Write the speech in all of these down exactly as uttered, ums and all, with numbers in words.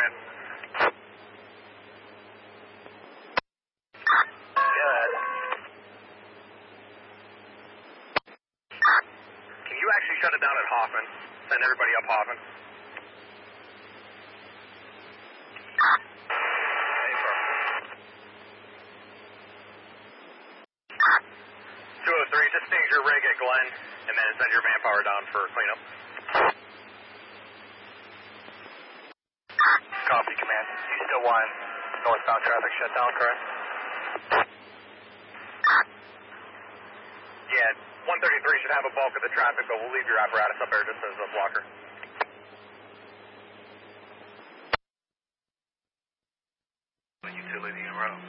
command. Good. Can you actually shut it down at Hoffman? Send everybody up Hoffman. two oh three, just change your rig at Glen, and then send your manpower down for cleanup. Copy, command. You still want northbound traffic shut down, correct? Yeah, one thirty-three should have a bulk of the traffic, but we'll leave your apparatus up there just as a blocker. Utility en route.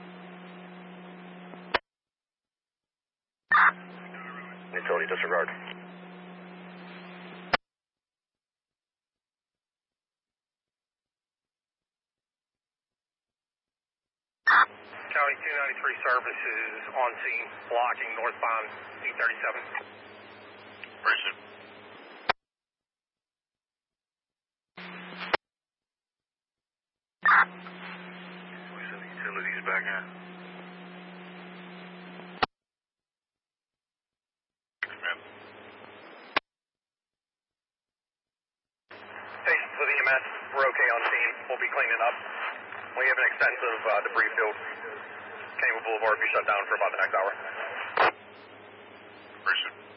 Utility disregard. County two ninety-three services on scene, blocking northbound two thirty-seven. Pursuit. We send the utilities back in. Stations with E M S, we're okay on scene. We'll be cleaning up. We have an extensive uh, debris field capable of R P shut down for about the next hour. Pursuit.